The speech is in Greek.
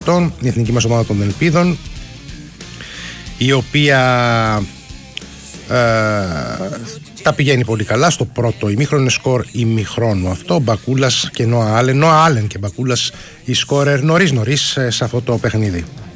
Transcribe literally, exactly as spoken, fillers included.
η εθνική μας ομάδα των Ελπίδων, η οποία ε, τα πηγαίνει πολύ καλά στο πρώτο ημίχρονο, σκορ ημιχρόνου αυτό. Μπακούλας και Νόα Άλεν, Νόα Άλεν και Μπακούλας οι σκόρερ νωρίς νωρίς σε αυτό το παιχνίδι.